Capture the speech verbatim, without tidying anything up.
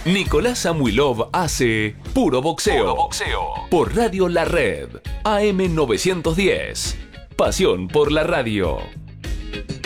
Nicolás Samuilov hace Puro Boxeo. Puro Boxeo. Por Radio La Red. A M novecientos diez. Pasión por la radio.